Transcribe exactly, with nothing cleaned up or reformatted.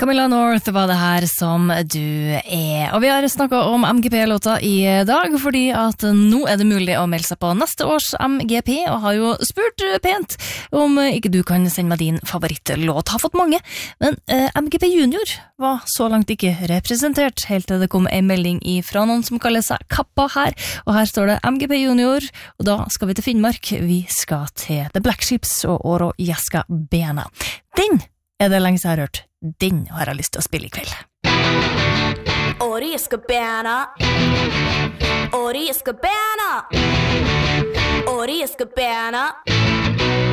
Camilla North var det her som du er. Og vi har snakket om M G P-låta i dag, fordi at nå er det mulig å melde seg på neste års M G P, og har jo spurt pent om ikke du kan sende meg din favorittlåt. Har fått mange, men eh, M G P Junior var så langt ikke representert, helt til det kom en melding fra noen som kaller seg Kappa her, og her står det M G P Junior, og da skal vi til Finnmark. Vi skal til The Black Ships og Oro Jaska Bena. Den er det lenge siden jeg har hørt. Den har jeg lyst til å spille i kveld. Oro Jaska Bena, Oro Jaska Bena, Oro Jaska Bena.